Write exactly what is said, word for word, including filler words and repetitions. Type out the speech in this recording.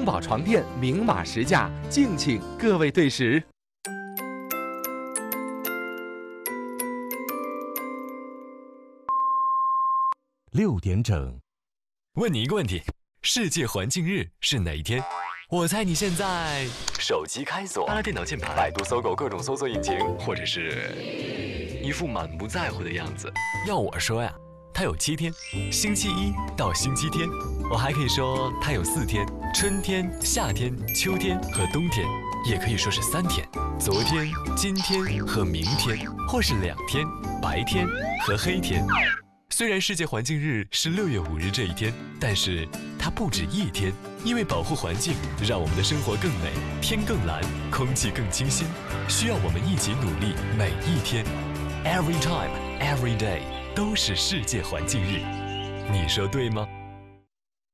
中宝床垫明码实价，敬请各位对时。 六点整， 问你一个问题：世界环境日是哪一天？我猜你现在手机开锁，拉了电脑键盘，百度、搜狗各种搜索引擎，或者是一副满不在乎的样子。要我说呀，它有七天，星期一到星期天。我还可以说它有四天：春天、夏天、秋天和冬天，也可以说是三天：昨天、今天和明天，或是两天：白天和黑天。虽然世界环境日是六月五日这一天，但是它不止一天，因为保护环境，让我们的生活更美，天更蓝，空气更清新，需要我们一起努力，每一天 ，every time, every day 都是世界环境日，你说对吗？